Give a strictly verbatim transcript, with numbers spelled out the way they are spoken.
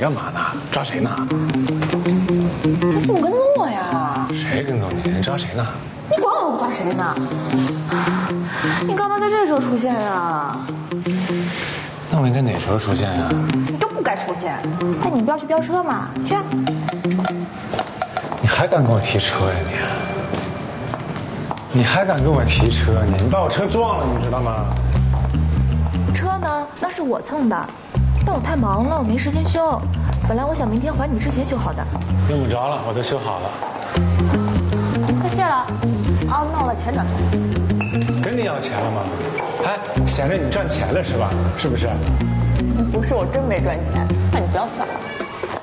干嘛呢？抓谁呢？ 你怎么跟踪我呀？ 谁跟踪你？你抓谁呢？ 你管我抓谁呢？你干嘛在这时候出现啊？ 那我应该哪时候出现呀？ 你就不该出现。哎，你不要去飙车嘛？去啊！ 你还敢跟我提车呀你？你还敢跟我提车你？你把我车撞了，你知道吗？ 车呢？那是我蹭的，但我太忙了，我没时间修。本来我想明天还你之前修好的。 用不着了，我都修好了。 那谢了。啊，那我把钱转给你。 跟你要钱了吗？还闲着你赚钱了是吧？是不是？ 不是，我真没赚钱。那你不要算了。